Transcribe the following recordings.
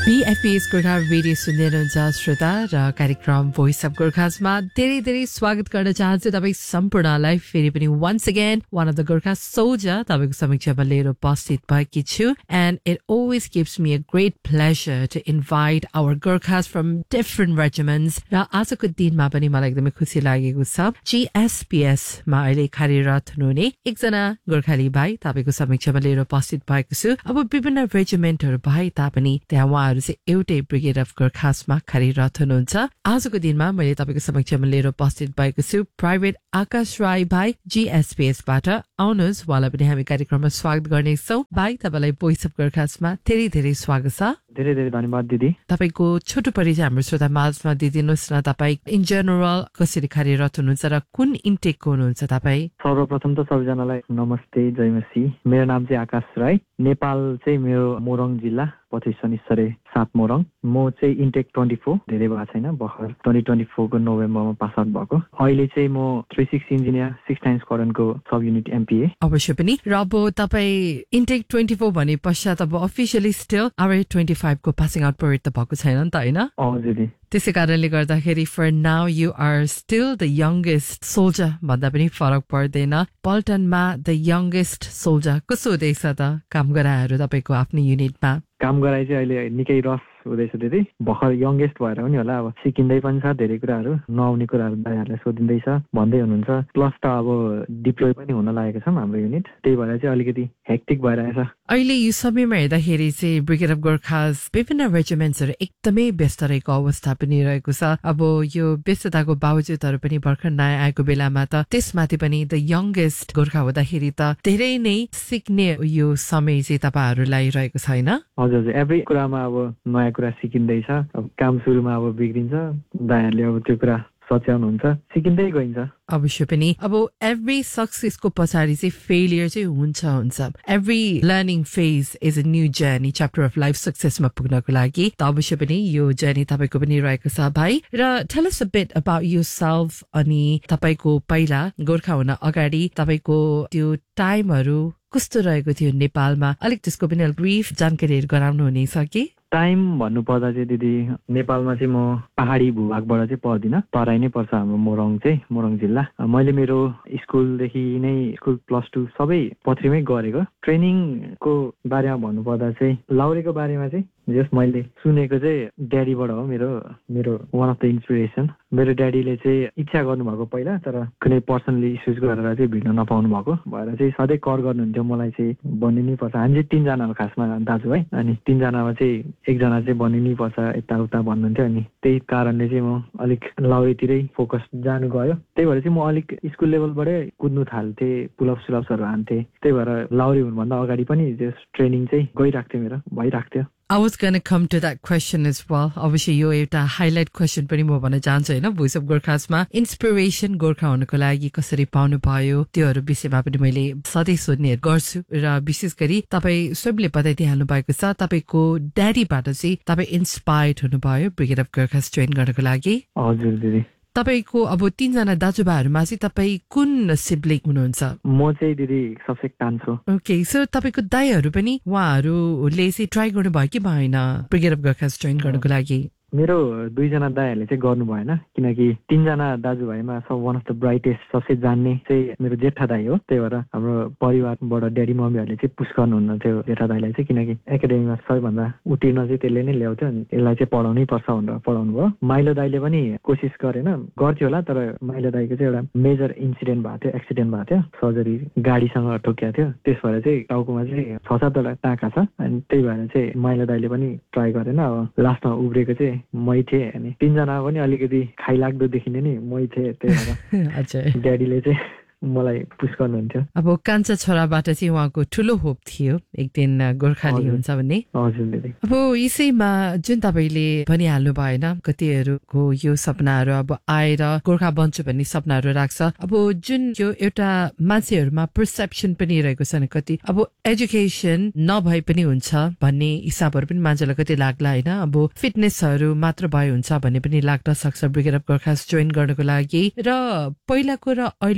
BFP's Gorkha radio सुन्दै हुनुहुन्छ श्रोता र कार्यक्रम भोइस अफ गोर्खासमा धेरै धेरै स्वागत गर्न चाहन्छु तपाईँ सम्पूर्णलाई फेरि पनि once again one of the Gorkha soldier तपाईको समक्षमा लिएर उपस्थित भएकी छु and it always gives me a great pleasure to invite our Gorkhas from different regiments र आजको दिनमा पनि मलाई एकदमै खुसी लागेको छ GSPS मा अहिले कार्यरत हुनुहुने एकजना गोर्खाली भाइ तपाईको समक्षमा लिएर उपस्थित भएको छु अब विभिन्न रेजिमेन्टहरु भए तापनि त्यहाँ उहाँहरु चाहिँ एउटै ब्रिगेड अफ गोर्खासमा कार्यरत हुनुहुन्छ आजको दिनमा मैले तपाईको समक्षमा लिएर उपस्थित भएको छु प्राइभेट आकाश राई भाइ GSPS बाट आउनुहोस् उहाँलाई पनि हामी कार्यक्रममा स्वागत गर्नेछौं भाइ तपाईलाई भोइस अफ गोर्खासमा धेरै धेरै स्वागत छ धेरै धेरै धन्यवाद दिदी तपाईको छोटो परिचय हाम्रो श्रोता माझमा दिदिनुस् न तपाई इन जनरल कसरी कार्यरत हुनुहुन्छ र कुन इन्टेकको हुनुहुन्छ तपाई सर्वप्रथम त सबैजनालाई नमस्ते जयमसी मेरो नाम चाहिँ आकाश राई नेपाल चाहिँ मेरो मोरङ जिल्ला पथिसनिसरे 7 मोरङ म चाहिँ इन्टेक 24 धेरै भएको छैन भर्खर 2024 को नोभेम्बरमा पास आउट भएको अहिले चाहिँ म 36 engineer 6 times करनको sub unit MPa अवश्य पनि र अब तपाई इन्टेक 24 भने पश्चात अब अफिसियली स्टिल आवर 25 को पासिङ आउट परेड त भएको छैन नि त हैन हजुर त्यसै कारणले गर्दाखेरि for now you are still the youngest soldier भन्दा पनि फरक पर्दैन पल्टनमा द यंगेस्ट सोल्जर कस्तो हुँदैछ त काम गराहरू तपाईको आफ्नो युनिटमा काम गराइ चाहिँ अहिले निकै रस हुँदैछ दिदी भर्खर यंगेस्ट भएर पनि होला अब सिकिँदै पनि छ धेरै कुराहरू नआउने कुराहरू दाइहरुले सोधिँदैछ भन्दै हुनुहुन्छ प्लस त अब डिप्लोय पनि हुन लागेको छ हाम्रो युनिट त्यही भएर चाहिँ अलिकति हेक्टिक भइरहेछ अहिले यो समयमा हेर्दाखेरि चाहिँ ब्रिगेड अफ गोर्खास विभिन्न रेजिमेन्ट्सहरु एकदमै व्यस्त रहेको अवस्था पनि रहेको छ अब यो व्यस्तताको बावजुदहरु पनि भर्खर नयाँ आएको बेलामा त त्यसमाथि पनि द यंगेस्ट गोर्खा हुँदाखेरि त धेरै नै सिक्ने यो समय चाहिँ तपाईहरुलाई रहेको छैन हजुर एभ्री कुरामा अब नयाँ कुरा सिकिँदैछ अब काम सुरुमा अब बिग्रिन्छ दाइहरुले अब त्यो कुरा सच्याउनुहुन्छ सिकिँदै गइन्छ अवश्य पनि अब एभ्री सक्सेसको पछाडी चाहिँ फेलियर चाहिँ हुन्छ every learning phase is a new journey chapter of life सक्सेसमा पुग्नको लागि त अवश्य पनि यो जर्नी तपाईको पनि रहेको छ भाइ र tell us a bit about yourself अनि तपाईको पहिला गोर्खा हुन अगाडि तपाईको त्यो टाइमहरु कस्तो रहेको थियो नेपालमा अलिक त्यसको पनि ब्रिफ जानकारीहरु गराउनु हुनेछ कि टाइम भन्नु पर्दा चाहिँ दिदी नेपालमा चाहिँ म पहाडी भूभागबाट चाहिँ पर्दिन तराई नै पर्छ हाम्रो मोरङ जिल्ला मैले मेरो स्कुलदेखि नै स्कुल प्लस 2 सबै पथरीमै गरेको ट्रेनिङको बारेमा भन्नु पर्दा चाहिँ लाउरेको बारेमा चाहिँ जस मैले सुनेको चाहिँ ड्याडीबाट हो मेरो वान अफ द इन्स्पिरेसन मेरो ड्याडीले चाहिँ इच्छा गर्नुभएको पहिला तर कुनै पर्सनली इस्युज गरेर चाहिँ भिड्न नपाउनु भएको भएर चाहिँ सधैँ कर गर्नुहुन्थ्यो मलाई चाहिँ बनिनै पर्छ हामी चाहिँ 3 जना हो खासमा दाजुभाइ अनि 3 जनामा चाहिँ एकजना चाहिँ बनिनै पर्छ यताउता भन्नुहुन्थ्यो अनि त्यही कारणले चाहिँ म अलिक लाउरेतिरै फोकस जानु गयो त्यही भएर चाहिँ म अलिक स्कुल लेभलबाटै कुद्नु थाल्थेँ पुलअप सुलअप्सहरु हान्थेँ त्यही भएर लाउरे हुनुभन्दा अगाडि पनि जस ट्रेनिङ चाहिँ गइराख्थ्यो मेरो भइराख्थ्यो I was going to come to that question as well. Obviously, यो एउटा हाइलाइट क्वेशन पनि म भन्न चाहन्छु हैन भोइस अफ गोर्खासमा इन्स्पिरेसन गोर्खा हुनको लागि कसरी पाउनु भयो त्योहरु विषयमा पनि मैले सधैँ सोध्ने गर्छु र विशेष गरी तपाई स्वयंले बताइदिहाल्नु भएको छ तपाईको ड्याडीबाट चाहिँ तपाई इन्स्पायर्ड हुनुभयो ब्रिगेड अफ गोर्खास जोइन गर्नको लागि हजुर दिदी तपाईको अब 3 जना दाजुभाइहरुमा चाहिँ तपाई कुन सिब्लिङ हुनुहुन्छ म चाहिँ दिदी सबसे कान्छो ओके सो तपाईको दाइहरु पनि उहाँहरुले चाहिँ ट्राई गर्नु भयो कि भएन ब्रिगेड अफ गोर्खास जोइन गर्नको लागि मेरो 2 जना दाइहरुले चाहिँ गर्नु भएन किनकि 3 जना दाजुभाइमा सब वान अफ द ब्राइटेस्ट सबसे जान्ने चाहिँ मेरो जेठा दाइ हो त्यही भएर हाम्रो परिवारबाट ड्याडी मम्मीहरुले चाहिँ पुश गर्नुहुन्न थियो जेठा दाइलाई चाहिँ किनकि एकाडेमीमा सबैभन्दा उतिर्ण चाहिँ त्यसले नै ल्याउँथ्यो अनि यसलाई चाहिँ पढाउनै पर्छ भनेर पढाउनु भयो माइलो दाइले पनि कोसिस गरेन गर्थ्यो होला तर माइलो दाइको चाहिँ एउटा मेजर इन्सिडेन्ट भएको थियो एक्सिडेन्ट भएको थियो सर्जरी गाडीसँग ठोक्किएको थियो त्यस भएर चाहिँ टाउकोमा चाहिँ 6-7 वटा टाँका छ अनि त्यही भएर चाहिँ माइलो दाइले पनि ट्राई गरेन अब लास्टमा उब्रेको चाहिँ मै थिएँ अनि 3 जना पनि अलिकति खाइलाग्दो देखिने नि मै थिएँ त्यही भएर अच्छा ड्याडीले चाहिँ मलाई पुश गर्नुहुन्थ्यो अब कान्छा छोराबाट चाहिँ उहाँको ठुलो होप थियो एक दिन गोर्खाली हुन्छ भन्ने हजुर दिदी अब यसैमा जुन तपाईले भनिहाल्नु भएन कतिहरुको यो सपनाहरु अब आएर गोर्खा बन्छु भन्ने सपनाहरु राख्छ अब जुन यो एउटा मान्छेहरुमा पर्सेप्सन पनि रहेको छ नि कति अब एजुकेसन नभए पनि हुन्छ भन्ने हिसाबहरु पनि मान्छेलाई कति लाग्ला हैन अब फिटनेसहरु मात्र भए हुन्छ भन्ने पनि लाग्न सक्छ ब्रिगेड अफ गोर्खास जोइन गर्नको लागि र पहिलाको र अहिलेको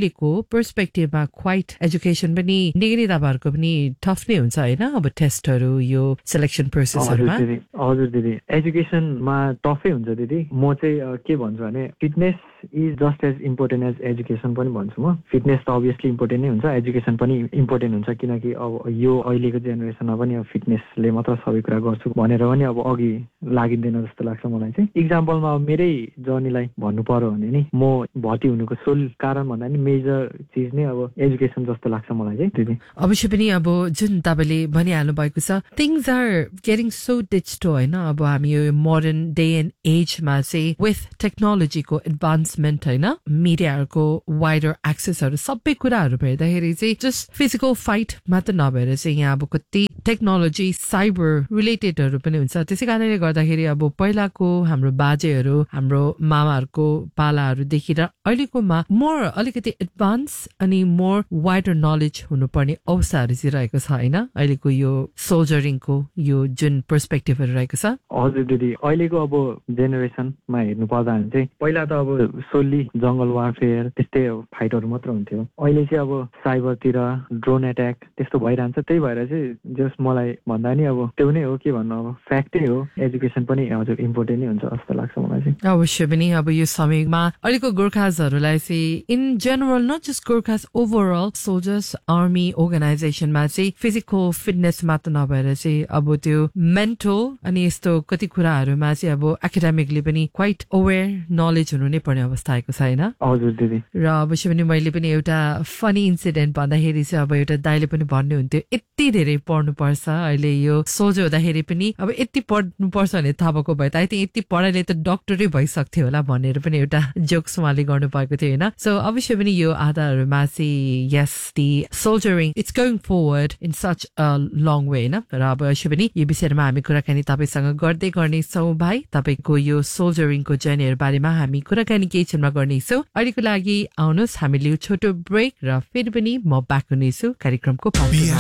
पर्सपेक्टिभमा क्वाइट एजुकेसन पनि निकै तपाईँहरूको पनि टफ नै हुन्छ होइन अब टेस्टहरू यो सिलेक्सन प्रोसेसहरुमा हजुर दिदी एजुकेसनमा टफै हुन्छ दिदी म चाहिँ के भन्छु भने fitness is just as important as education पनि भन्छु म फिटनेस त अभियसली इम्पोर्टेन्ट नै हुन्छ एजुकेसन पनि इम्पोर्टेन्ट हुन्छ किनकि अब यो अहिलेको जेनेरेसनमा पनि अब फिटनेसले मात्र सबै कुरा गर्छु भनेर पनि अब अघि लागिँदैन जस्तो लाग्छ मलाई चाहिँ इक्जाम्पलमा अब मेरै जर्नीलाई भन्नु पर्यो भने नि म भर्ती हुनुको सोल कारण भन्दा नि मेजर चिज नै अब एजुकेसन जस्तो लाग्छ मलाई चाहिँ दिदी अवश्य पनि अब जुन तपाईँले भनिहाल्नु भएको छ things are getting so digital होइन अब हामी यो मोडर्न डे एन्ड एजमा चाहिँ विथ टेक्नोलोजीको एडभान्समेन्ट होइन मिडियाहरूको वाइडर एक्सेसहरू सबै कुराहरू हेर्दाखेरि चाहिँ जस्ट फिजिकल फाइट मात्र नभएर चाहिँ यहाँ अब कति टेक्नोलोजी साइबर रिलेटेडहरू पनि हुन्छ त्यसै कारणले गर्दाखेरि अब पहिलाको हाम्रो बाजेहरू हाम्रो मामाहरूको पालाहरूदेखि र अहिलेकोमा मोर अलिकति एडभान्स अनि मोर वाइडर नलेज हुनुपर्ने अवस्थाहरू चाहिँ रहेको छ होइन अहिलेको यो सोल्जरिङको यो जुन पर्सपेक्टिभहरू रहेको छ हजुर दिदी अहिलेको अब जेनेरेसनमा हेर्नु पर्दा चाहिँ पहिला त अब सोल्ली जंगल वारफेयर त्यस्तै फाइटहरू मात्र हुन्थ्यो अहिले चाहिँ अब साइबरतिर ड्रोन एट्याक त्यस्तो भइरहन्छ त्यही भएर चाहिँ जस्ट मलाई भन्दा नि अब त्यो नै हो के भन्नु अब फ्याक्टै हो एजुकेसन पनि हजुर इम्पोर्टेन्ट नै हुन्छ जस्तो लाग्छ मलाई चाहिँ अवश्य पनि अब यो समयमा अहिलेको गोर्खाजहरूलाई चाहिँ in general not just Gorkhas overall soldiers army अर्गनाइजेसनमा चाहिँ फिजिकल फिटनेस मात्र नभएर चाहिँ अब त्यो मेन्टल अनि यस्तो कति कुराहरूमा चाहिँ अब एकाडेमिकली पनि क्वाइट अवेर नलेज हुनु नै पर्ने अवस्था आएको छ होइन हजुर दिदी र अवश्य पनि मैले पनि एउटा फनी इन्सिडेन्ट भन्दाखेरि चाहिँ अब एउटा दाइले पनि भन्नुहुन्थ्यो यति धेरै पढ्नुपर्छ अहिले यो सोल्जर हुँदाखेरि पनि अब यति पढ्नुपर्छ भने थाहा भएको भए त आई थिङ्क यति पढाइले त डक्टरै भइसक्थ्यो होला भनेर पनि एउटा जोक्स उहाँले गर्नु भएको थियो होइन सो अवश्य पनि यो आधारहरूमा चाहिँ यस the सोल्जरिङ it's going forward in such a long way होइन र अब अवश्य पनि यो विषयमा हामी कुराकानी तपाईँसँग गर्दै गर्नेछौँ भाइ तपाईँको यो सोल्जरिङको जर्नीहरू बारेमा हामी कुराकानी केही क्षणमा गर्नेछौँ अहिलेको लागि आउनुहोस् हामी लिऊ छोटो ब्रेक र फेरि पनि म ब्याक हुनेछु कार्यक्रमको पाँचमा